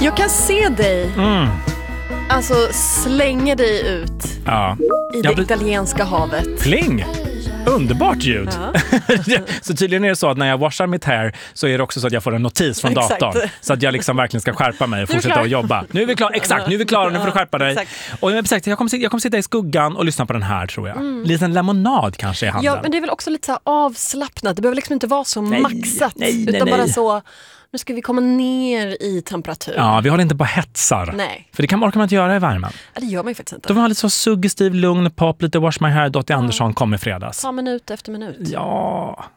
Jag kan se dig. Alltså slänga dig ut i det italienska havet. Pling! Underbart ljud. Ja. Så tydligen är det så att när jag washar mitt hair så är det också så att jag får en notis från datorn. Så att jag liksom verkligen ska skärpa mig och fortsätta att jobba. Nu är vi klara. Exakt, nu är vi klara. Nu får du skärpa dig. Och jag kommer sitta i skuggan och lyssna på den här, tror jag. Liten lemonad kanske i handen. Ja, men det är väl också lite så här avslappnat. Det behöver liksom inte vara så maxat. Utan bara så... Nu ska vi komma ner i temperatur. Ja, vi håller inte på hetsar. Nej. För det orkar man inte göra i värmen. Ja, det gör man ju faktiskt inte. De har lite så suggestiv, lugn pop, lite Wash My Hair, Dottie Andersson kom i fredags. Ta minut efter minut. Ja,